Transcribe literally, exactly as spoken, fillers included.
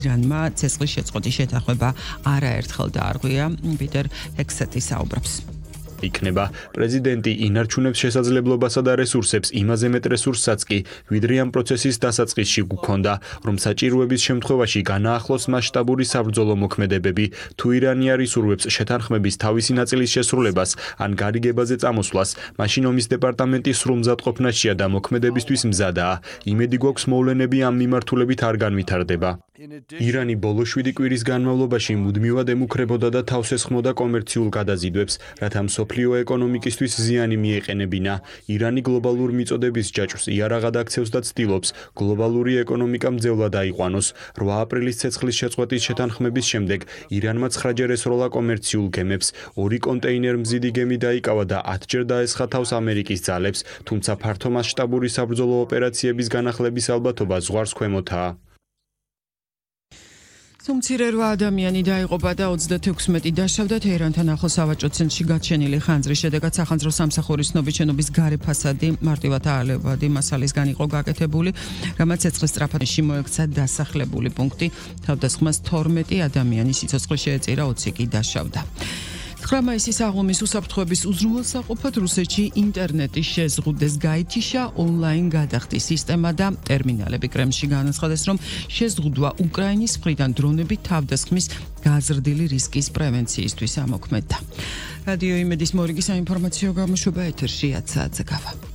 ირანმა ცეცხლის შეწყვეტის შეთანხმება არაერთხელ დაარღვია. პიტერ ჰექსეტი საუბრობს. იქნება პრეზიდენტი ინარჩუნებს შესაძლებლობასა და რესურსებს იმაზე მეტ რესურსსაც კი ვიდრე ამ პროცესის დასაწყისში გქონდა, რომ საჭიროების შემთხვევაში განაახლოს მასშტაბური საბრძოლო მოქმედებები, თუ ირანი არ ისურვებს შეთანხმების თავისი ნაწილის შესრულებას ან გარიგებაზე წამოსვლას, მაშინ ომის დეპარტამენტი სრულმზადყოფნაშია და მოქმედებისთვის მზადაა. იმედი გვაქვს მოვლენები ამ მიმართულებით არ განვითარდება. ირანი ბოლო შვიდი კვირის განმავლობაში მუდმივად ემუქრებოდა და თავს ესხმოდა კომერციულ გადაზიდვებს, რათა მსოფლიო ეკონომიკისთვის ზიანი მიეყენებინა. ირანი გლობალურ მიწოდების ჯაჭვს იარაღად აქცევს და ცდილობს გლობალური ეკონომიკა მძევლად აიყვანოს. რვა აპრილის ცეცხლის შეწყვეტის შეთანხმების შემდეგ ირანმა ცხრაჯერ ესროლა კომერციულ გემებს, ორი კონტეინერ-მზიდი გემი დაიკავა და ათჯერ დაესხა თავს ამერიკის ძალებს, თუმცა ფართო მასშტაბური საბრძოლო ოპერაციების განახლების ალბათობა ზღვარს ქვემოთაა. მცირე რვა ადამიანი დაიღუპა და ოცდათექვსმეტი დაშავდა თეირანთან ახლოს სავაჭრო ცენტრში გაჩენილი ხანძრის შედეგად სახანძრო სამსახურის ცნობის შენობის გარე ფასადი მარტივად აალებადი მასალისგან იყო გაკეთებული, რამაც ცეცხლის სწრაფადში მოექცა დასახლებული პუნქტი. თავდასხმას თორმეტი ადამიანი სიცოცხლე შეეწირა, ოცი კი დაშავდა. ცხრა მაისის აღლუმის უსაფრთხოების უზრუნველსაყოფად რუსეთში ინტერნეტის შეზღუდეს გაითიშა ონლაინ გადახდის სისტემა და ტერმინალები. კრემლში განაცხადეს, რომ შეზღუდვა უკრაინის მხრიდან დრონებით თავდასხმის გაზრდილი რისკის პრევენციისთვის ამოქმედდა. რადიო იმედის მორიგი საინფორმაციო გამოშვება ეთერში ათ საათზე გავა.